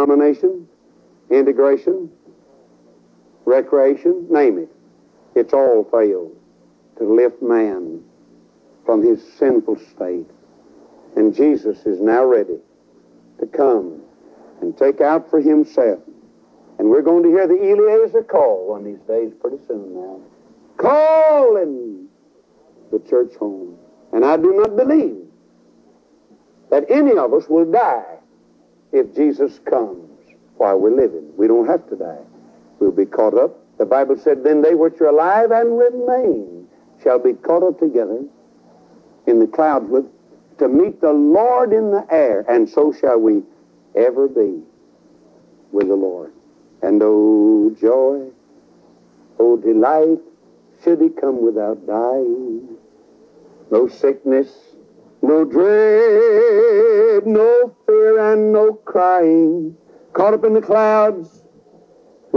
denomination, integration, recreation, name it. It's all failed to lift man from his sinful state. And Jesus is now ready to come and take out for himself. And we're going to hear the Eliezer call one of these days pretty soon now. Calling the church home. And I do not believe that any of us will die if Jesus comes while we're living. We don't have to die. We'll be caught up. The Bible said, then they which are alive and remain shall be caught up together in the clouds to meet the Lord in the air, and so shall we ever be with the Lord. And oh joy, oh delight, should he come without dying. No sickness, no dread, no fear and no crying, caught up in the clouds